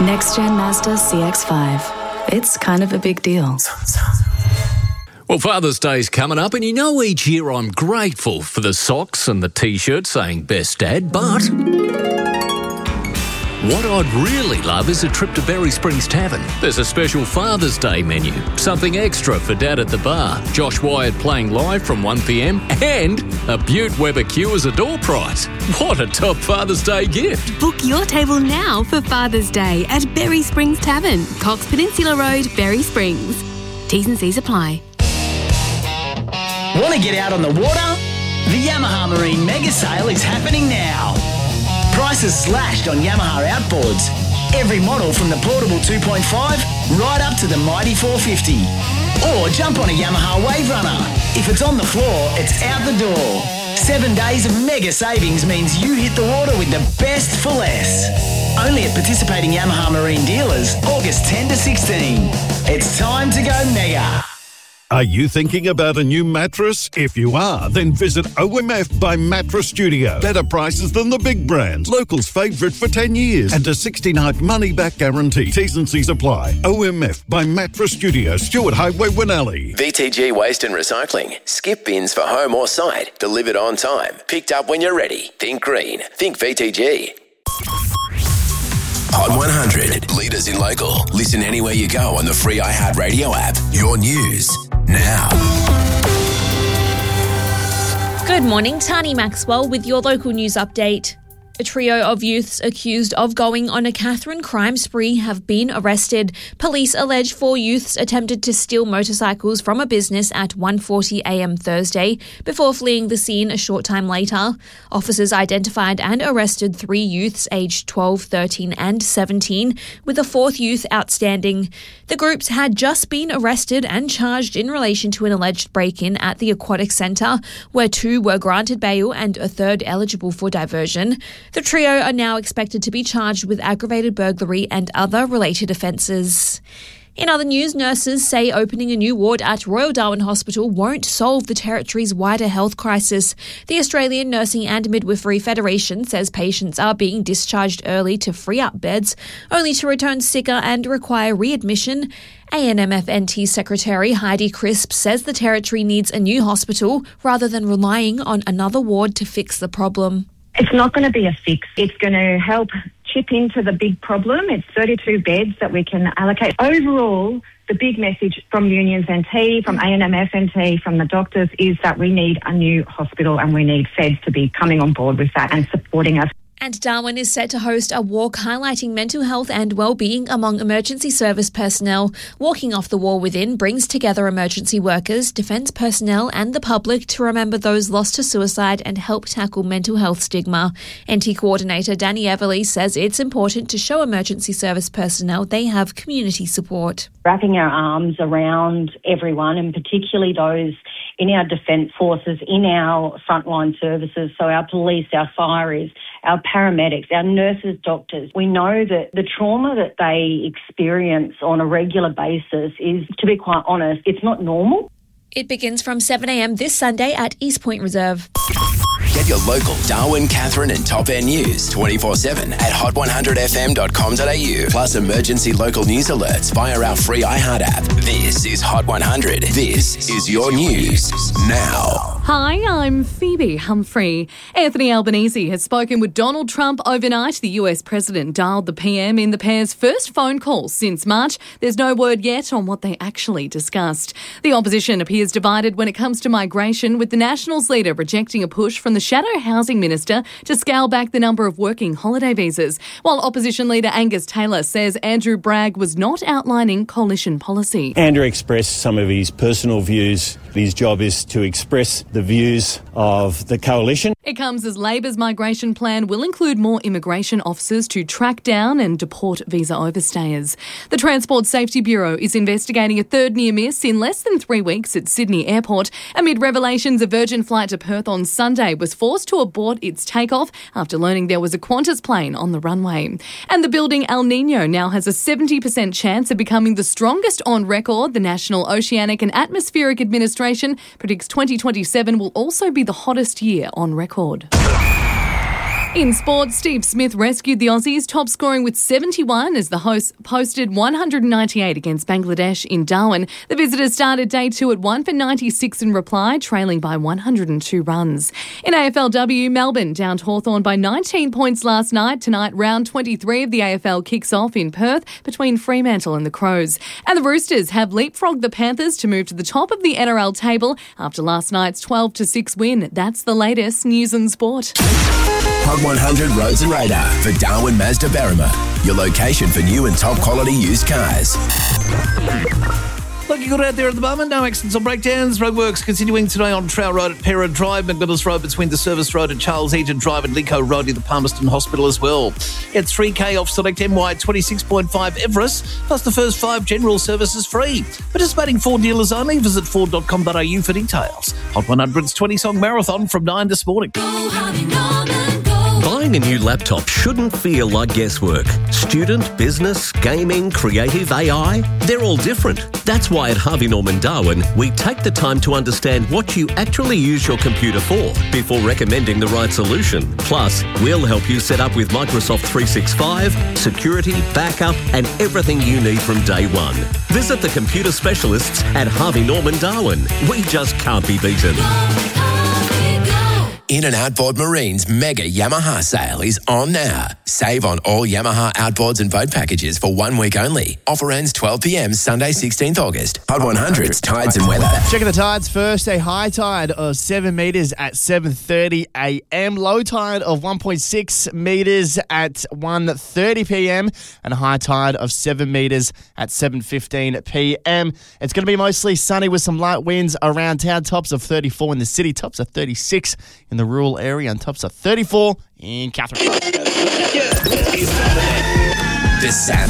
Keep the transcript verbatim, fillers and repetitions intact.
Next-gen Mazda C X five. It's kind of a big deal. Well, Father's Day's coming up, and you know each year I'm grateful for the socks and the T-shirt saying Best Dad, but what I'd really love is a trip to Berry Springs Tavern. There's a special Father's Day menu, something extra for Dad at the bar, Josh Wyatt playing live from one p m, and a Butte Weber queue as a door prize. What a top Father's Day gift. Book your table now for Father's Day at Berry Springs Tavern, Cox Peninsula Road, Berry Springs. T's and C's apply. Want to get out on the water? The Yamaha Marine Mega Sale is happening now. Prices slashed on Yamaha outboards. Every model from the portable two point five right up to the mighty four fifty. Or jump on a Yamaha Wave Runner. If it's on the floor, it's out the door. Seven days of mega savings means you hit the water with the best for less. Only at participating Yamaha Marine dealers, August tenth to sixteenth. It's time to go mega. Are you thinking about a new mattress? If you are, then visit O M F by Mattress Studio. Better prices than the big brands. Locals' favourite for ten years. And a sixty-night money-back guarantee. T's and C's apply. O M F by Mattress Studio. Stewart Highway, Winnelly. V T G Waste and Recycling. Skip bins for home or site. Delivered on time. Picked up when you're ready. Think green. Think V T G. Hot one hundred. Leaders in local. Listen anywhere you go on the free iHeartRadio app. Your news now. Good morning, Tani Maxwell with your local news update. A trio of youths accused of going on a Catherine crime spree have been arrested. Police allege four youths attempted to steal motorcycles from a business at one forty a m Thursday before fleeing the scene a short time later. Officers identified and arrested three youths aged twelve, thirteen and seventeen, with a fourth youth outstanding. The groups had just been arrested and charged in relation to an alleged break-in at the Aquatic Centre, where two were granted bail and a third eligible for diversion. The trio are now expected to be charged with aggravated burglary and other related offences. In other news, nurses say opening a new ward at Royal Darwin Hospital won't solve the territory's wider health crisis. The Australian Nursing and Midwifery Federation says patients are being discharged early to free up beds, only to return sicker and require readmission. A N M F N T Secretary Heidi Crisp says the territory needs a new hospital rather than relying on another ward to fix the problem. It's not going to be a fix. It's going to help chip into the big problem. It's thirty-two beds that we can allocate. Overall, the big message from Unions N T, from A N M F N T, from the doctors is that we need a new hospital and we need feds to be coming on board with that and supporting us. And Darwin is set to host a walk highlighting mental health and well-being among emergency service personnel. Walking Off the Wall Within brings together emergency workers, defence personnel and the public to remember those lost to suicide and help tackle mental health stigma. N T Coordinator Danny Everly says it's important to show emergency service personnel they have community support. Wrapping our arms around everyone, and particularly those in our defence forces, in our frontline services, so our police, our fireys, our paramedics, our nurses, doctors. We know that the trauma that they experience on a regular basis is, to be quite honest, it's not normal. It begins from seven a m this Sunday at East Point Reserve. Get your local Darwin, Catherine and Top End news twenty-four seven at hot one hundred f m dot com dot a u. Plus emergency local news alerts via our free iHeart app. This is Hot one hundred. This is your news now. Hi, I'm Phoebe Humphrey. Anthony Albanese has spoken with Donald Trump overnight. The U S president dialed the P M in the pair's first phone call since March. There's no word yet on what they actually discussed. The opposition appears divided when it comes to migration, with the Nationals leader rejecting a push from the shadow housing minister to scale back the number of working holiday visas, while opposition leader Angus Taylor says Andrew Bragg was not outlining coalition policy. Andrew expressed some of his personal views. His job is to express the views of the coalition. It comes as Labor's migration plan will include more immigration officers to track down and deport visa overstayers. The Transport Safety Bureau is investigating a third near miss in less than three weeks at Sydney Airport amid revelations a Virgin flight to Perth on Sunday was forced to abort its takeoff after learning there was a Qantas plane on the runway. And the building El Nino now has a seventy percent chance of becoming the strongest on record. The National Oceanic and Atmospheric Administration predicts twenty twenty-seven will also be the hottest year on record. In sports, Steve Smith rescued the Aussies, top scoring with seventy-one as the hosts posted one hundred ninety-eight against Bangladesh in Darwin. The visitors started day two at one for ninety-six in reply, trailing by one hundred two runs. In A F L W, Melbourne downed Hawthorn by nineteen points last night. Tonight, round twenty-three of the A F L kicks off in Perth between Fremantle and the Crows. And the Roosters have leapfrogged the Panthers to move to the top of the N R L table after last night's twelve to six win. That's the latest news and sport. Hot one hundred Roads and Radar for Darwin Mazda Berrima, your location for new and top quality used cars. Looking good out there at the moment. No accidents or breakdowns. Roadworks continuing today on Trout Road at Pera Drive, McMillis Road between the Service Road and Charles Eaton Drive, and Lico Road near the Palmerston Hospital as well. Get three K off select M Y twenty-six point five Everest, plus the first five general services free. Participating Ford dealers only. Visit ford dot com dot a u for details. Hot one hundred's twenty-song marathon from nine this morning. Buying a new laptop shouldn't feel like guesswork. Student, business, gaming, creative, A I, they're all different. That's why at Harvey Norman Darwin, we take the time to understand what you actually use your computer for before recommending the right solution. Plus, we'll help you set up with Microsoft three sixty-five, security, backup, and everything you need from day one. Visit the computer specialists at Harvey Norman Darwin. We just can't be beaten. In and Outboard Marine's mega Yamaha sale is on now. Save on all Yamaha outboards and boat packages for one week only. Offer ends twelve p m Sunday, sixteenth August. Hot one hundred's tides and weather. Checking the tides first. A high tide of seven metres at seven thirty a m. Low tide of one point six metres at one thirty p m. And a high tide of seven metres at seven fifteen p m. It's going to be mostly sunny with some light winds around town. Tops of thirty-four in the city. Tops of thirty-six in the rural area, and tops of thirty-four in Catherine. The Saturday